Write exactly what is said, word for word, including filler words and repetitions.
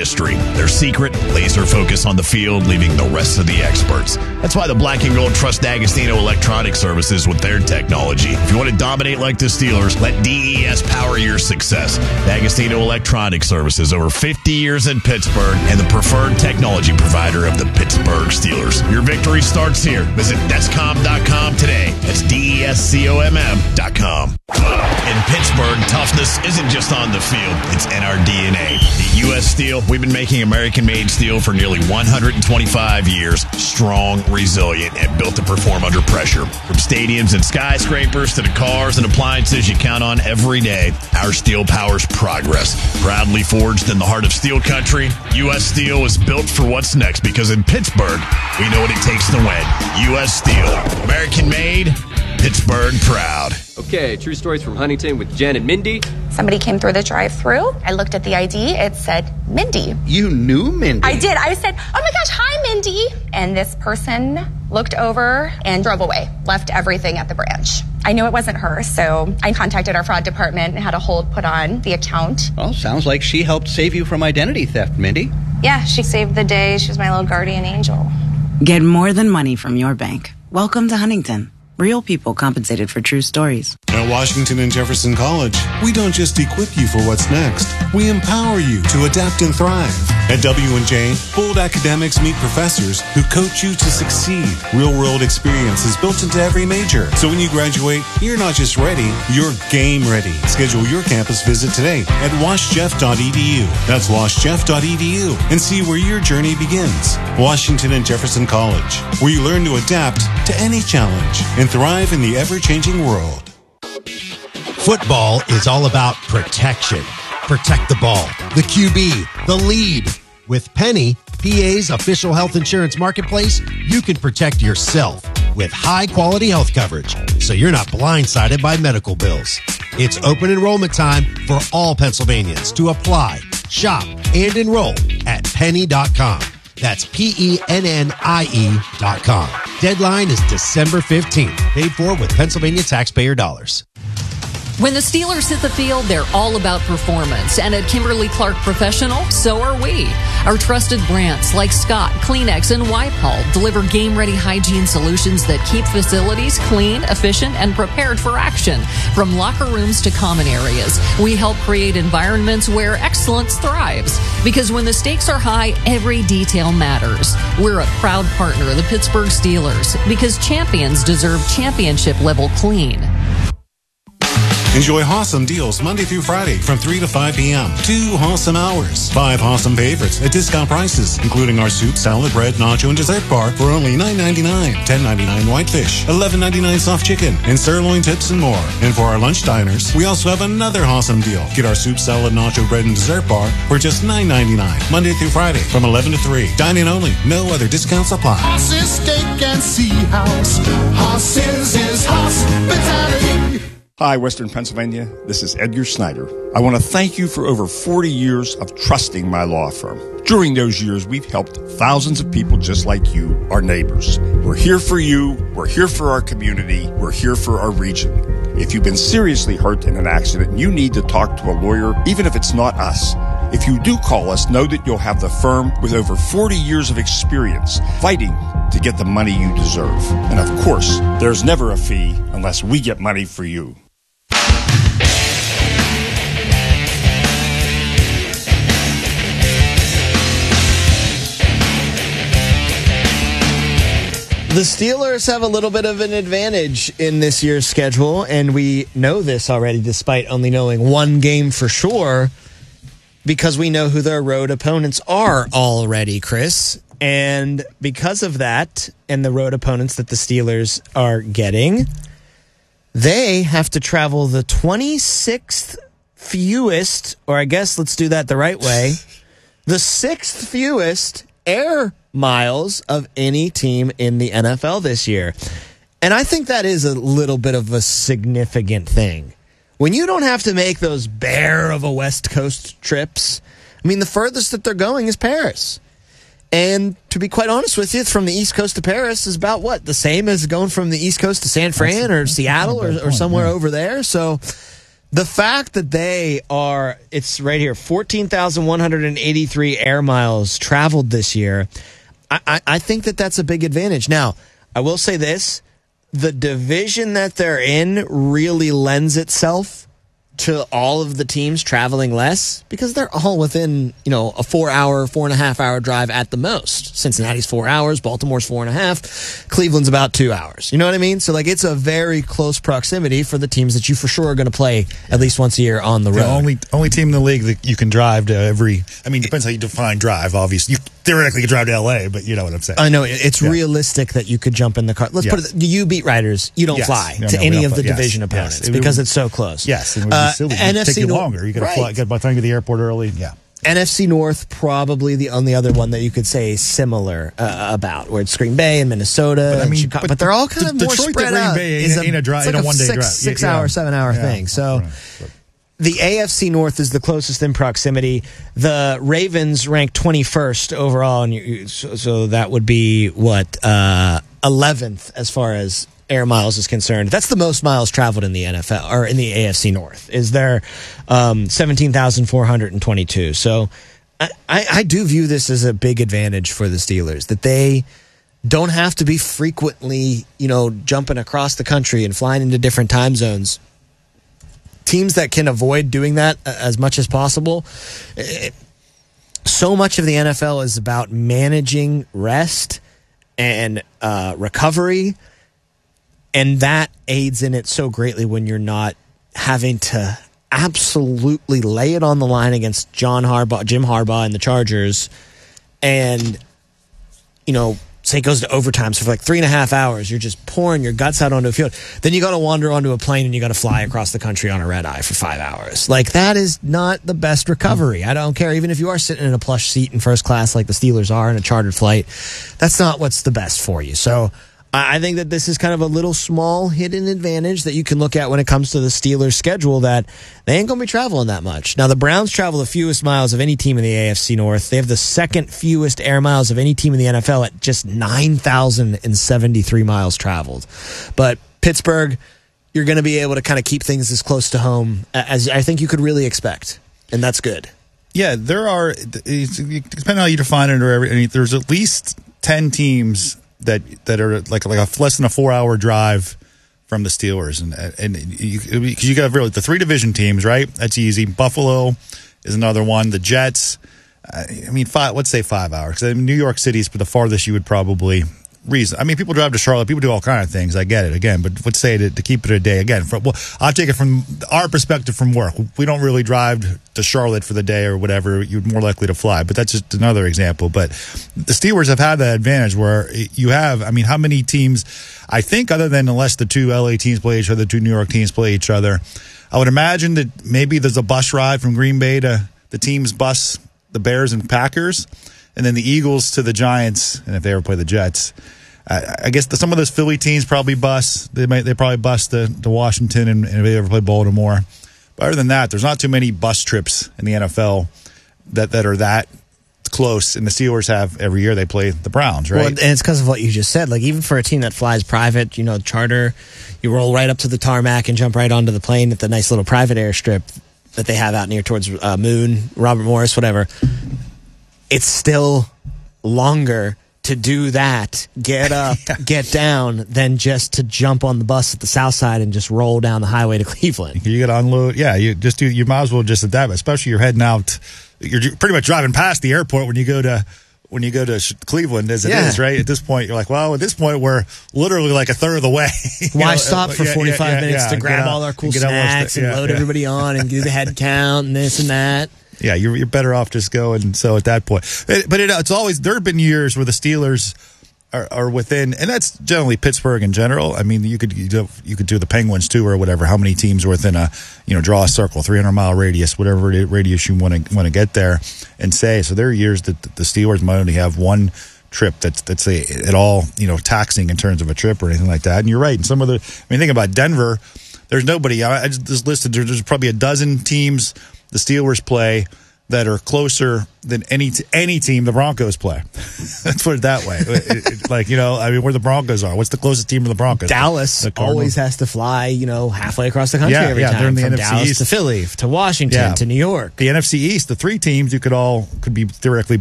history. Their secret, laser focus on the field, leaving the rest of the experts. That's why the Black and Gold trust D'Agostino Electronic Services with their technology. If you want to dominate like the Steelers, let D E S power your success. D'Agostino Electronic Services, over fifty years in Pittsburgh, and the preferred technology provider of the Pittsburgh Steelers. Your victory starts here. Visit Descom dot com today. That's D E S C O M M dot com. In Pittsburgh, toughness isn't just on the field, it's in our D N A. At U S Steel, we've been making American-made steel for nearly one hundred twenty-five years. Strong, resilient, and built to perform under pressure. From stadiums and skyscrapers to the cars and appliances you count on every day, our steel powers progress. Proudly forged in the heart of steel country, U S Steel is built for what's next, because in Pittsburgh, we know what it takes to win. U S Steel. American-made, Pittsburgh proud. Okay, true stories from Huntington with Jen and Mindy. Somebody came through the drive-thru. I looked at the I D. It said Mindy. You knew Mindy? I did. I said, oh my gosh, hi, Mindy. And this person looked over and drove away, left everything at the branch. I knew it wasn't her, so I contacted our fraud department and had a hold put on the account. Well, sounds like she helped save you from identity theft, Mindy. Yeah, she saved the day. She was my little guardian angel. Get more than money from your bank. Welcome to Huntington. Real people compensated for true stories. At Washington and Jefferson College, we don't just equip you for what's next. We empower you to adapt and thrive. At W and J, bold academics meet professors who coach you to succeed. Real-world experience is built into every major. So when you graduate, you're not just ready, you're game ready. Schedule your campus visit today at wash jeff dot e d u. That's wash jeff dot e d u and see where your journey begins. Washington and Jefferson College, where you learn to adapt to any challenge and thrive in the ever-changing world. Football is all about protection. Protect the ball, the Q B, the lead. With Penny, P A's official health insurance marketplace, you can protect yourself with high-quality health coverage, so you're not blindsided by medical bills. It's open enrollment time for all Pennsylvanians to apply, shop, and enroll at penny dot com. That's P E N N I E dot com. Deadline is December fifteenth. Paid for with Pennsylvania taxpayer dollars. When the Steelers hit the field, they're all about performance. And at Kimberly-Clark Professional, so are we. Our trusted brands like Scott, Kleenex, and Wipe-All deliver game-ready hygiene solutions that keep facilities clean, efficient, and prepared for action. From locker rooms to common areas, we help create environments where excellence thrives. Because when the stakes are high, every detail matters. We're a proud partner of the Pittsburgh Steelers, because champions deserve championship-level clean. Enjoy Hawsome deals Monday through Friday from three to five p.m. Two Hawsome hours. Five Hawsome favorites at discount prices, including our soup, salad, bread, nacho, and dessert bar for only nine ninety-nine, ten ninety-nine whitefish, eleven ninety-nine soft chicken, and sirloin tips and more. And for our lunch diners, we also have another Hawsome deal. Get our soup, salad, nacho, bread, and dessert bar for just nine ninety-nine, Monday through Friday from eleven to three. Dine-in only. No other discounts apply. Horses, steak, and sea house. Horses is hospitality. Hi, Western Pennsylvania. This is Edgar Snyder. I want to thank you for over forty years of trusting my law firm. During those years, we've helped thousands of people just like you, our neighbors. We're here for you. We're here for our community. We're here for our region. If you've been seriously hurt in an accident, you need to talk to a lawyer, even if it's not us. If you do call us, know that you'll have the firm with over forty years of experience fighting to get the money you deserve. And of course, there's never a fee unless we get money for you. The Steelers have a little bit of an advantage in this year's schedule, and we know this already despite only knowing one game for sure, because we know who their road opponents are already, Chris. And because of that, and the road opponents that the Steelers are getting, they have to travel the twenty-sixth fewest, or I guess let's do that the right way, the sixth fewest air miles of any team in the N F L this year. And I think that is a little bit of a significant thing. When you don't have to make those bear of a West Coast trips, I mean, the furthest that they're going is Paris. And to be quite honest with you, from the East Coast to Paris is about what? The same as going from the East Coast to San Fran or Seattle or, or somewhere over there. So The fact that they are, it's right here, fourteen thousand one hundred eighty-three air miles traveled this year, I, I, I think that that's a big advantage. Now, I will say this, the division that they're in really lends itself to all of the teams traveling less because they're all within, you know, a four hour, four and a half hour drive at the most. Cincinnati's four hours, Baltimore's four and a half, Cleveland's about two hours. You know what I mean? So, like, it's a very close proximity for the teams that you for sure are going to play at least once a year on the road. The only only team in the league that you can drive to every, I mean, depends how you define drive, obviously. You theoretically could drive to L A, but you know what I'm saying. I know. It's yeah. realistic that you could jump in the car. Let's yes. put it, you beat Riders, you don't yes. fly no, to no, any of the yes. division opponents yes. because it it's so close. Yes. It would be silly. It would take you longer. You got to right. fly. By the time you get to the airport early, yeah. N F C North, probably the only other one that you could say similar uh, about, where it's Green Bay and Minnesota, but, I mean, and Chicago, but, but they're all kind of more Detroit spread to Green out. Bay ain't, ain't a, drive, like ain't a one day six, drive, six yeah. hour, seven hour yeah. thing. So. Right. The A F C North is the closest in proximity. The Ravens rank twenty-first overall, and you, so, so that would be what uh, eleventh as far as air miles is concerned. That's the most miles traveled in the N F L or in the A F C North. Is there um, seventeen thousand four hundred twenty-two? So I, I, I do view this as a big advantage for the Steelers that they don't have to be frequently, you know, jumping across the country and flying into different time zones. Teams that can avoid doing that as much as possible. It, so much of the N F L is about managing rest and uh, recovery, and that aids in it so greatly when you're not having to absolutely lay it on the line against John Harbaugh, Jim Harbaugh and the Chargers, and, you know, say it goes to overtime, so for like three and a half hours, you're just pouring your guts out onto a field. Then you got to wander onto a plane and you got to fly across the country on a red eye for five hours. Like, that is not the best recovery. I don't care. Even if you are sitting in a plush seat in first class like the Steelers are in a chartered flight, that's not what's the best for you. So I think that this is kind of a little small hidden advantage that you can look at when it comes to the Steelers' schedule, that they ain't going to be traveling that much. Now, the Browns travel the fewest miles of any team in the A F C North. They have the second fewest air miles of any team in the N F L at just nine thousand seventy-three miles traveled. But Pittsburgh, you're going to be able to kind of keep things as close to home as I think you could really expect, and that's good. Yeah, there are, depending on how you define it, or every, there's at least ten teams that that are like like a less than a four hour drive from the Steelers, and and you, because you got really the three division teams, right? That's easy. Buffalo is another one. The Jets, I mean, five. Let's say five hours. Because New York City is the farthest you would probably reason. I mean, people drive to Charlotte. People do all kind of things. I get it again, but let's say to, to keep it a day again. For, well, I'll take it from our perspective from work. We don't really drive to Charlotte for the day or whatever. You're more likely to fly, but that's just another example. But the Steelers have had that advantage where you have. I mean, how many teams? I think other than unless the two L A teams play each other, the two New York teams play each other. I would imagine that maybe there's a bus ride from Green Bay to the team's bus, the Bears and Packers, and then the Eagles to the Giants, and if they ever play the Jets. I, I guess the, some of those Philly teams probably bus. They might they probably bus to, to Washington, and, and if they ever play Baltimore. But other than that, there's not too many bus trips in the N F L that, that are that close. And the Steelers have every year they play the Browns, right? Well, and it's because of what you just said. Like, even for a team that flies private, you know, charter, you roll right up to the tarmac and jump right onto the plane at the nice little private airstrip that they have out near towards uh, Moon, Robert Morris, whatever. It's still longer to do that, get up, get down, than just to jump on the bus at the south side and just roll down the highway to Cleveland. You got to unload. Yeah, you just do. You might as well just at that, especially you're heading out. You're pretty much driving past the airport when you go to when you go to Cleveland, as it yeah. is, right? At this point, you're like, well, at this point, we're literally like a third of the way. Why know? stop for yeah, forty-five yeah, yeah, minutes yeah. to grab out, all our cool snacks snacks and yeah, load yeah. everybody on and do the head count and this and that? Yeah, you're you're better off just going. So at that point, it, but it, it's always there have been years where the Steelers are, are within, and that's generally Pittsburgh in general. I mean, you could you, do, you could do the Penguins too, or whatever. How many teams are within a you know draw a circle, three hundred mile radius, whatever radius you want to want to get there, and say. So there are years that the Steelers might only have one trip that's that's a, at all you know taxing in terms of a trip or anything like that. And you're right. And some of the I mean, think about Denver. There's nobody. I just listed. There's probably a dozen teams the Steelers play that are closer than any t- any team the Broncos play. Let's put it that way. It- it- like, you know, I mean, where the Broncos are. What's the closest team to the Broncos? Dallas The Cardinals. always has to fly, you know, halfway across the country Yeah, every yeah, time. they're in the From N F C Dallas East. to Philly, to Washington, Yeah. to New York. The N F C East, the three teams you could all could be theoretically